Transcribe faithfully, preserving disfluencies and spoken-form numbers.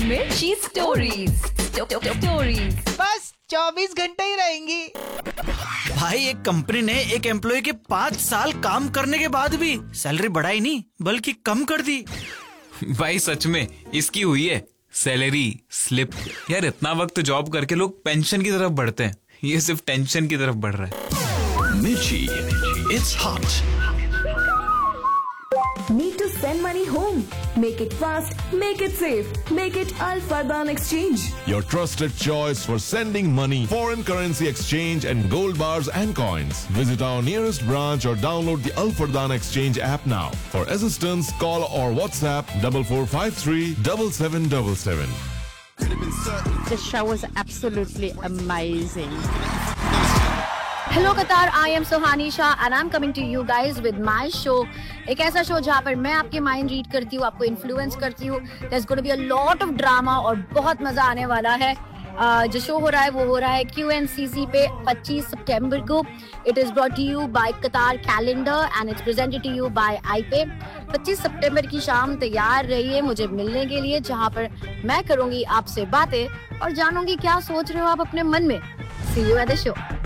मिर्ची stories stories बस चौबीस घंटे ही रहेंगी। भाई एक कंपनी ने एक एम्प्लॉय के पाँच साल काम करने के बाद भी सैलरी बढ़ाई नहीं बल्कि कम कर दी। भाई सच में इसकी हुई है सैलरी स्लिप। यार इतना वक्त जॉब करके लोग पेंशन की तरफ बढ़ते हैं, ये सिर्फ टेंशन की तरफ बढ़ रहा है। Mirchi, it's hot. Need to send money home? Make it fast, make it safe, make it Al Fardan Exchange. Your trusted choice for sending money, foreign currency exchange and gold bars and coins. Visit our nearest branch or download the Al Fardan Exchange app now. For assistance, call or WhatsApp double four five three double seven double seven. The show was absolutely amazing. Hello Qatar, I am Sohani Shah and I'm coming to you guys with my show. एक ऐसा show जहाँ पर मैं आपके mind read करती हूँ, आपको influence करती हूँ. There's going to be a lot of drama और बहुत मजा आने वाला है. uh, जो शो हो रहा है वो हो रहा है Q N C C पे पच्चीस सितंबर को. It is brought to you by Qatar Calendar and it's presented to you by I P A. पच्चीस सितंबर की शाम तैयार रहिए मुझे मिलने के लिए, जहाँ पर मैं करूँगी आपसे बातें और जानूंगी क्या सोच रहे हो आप अपने मन में. See you at the show.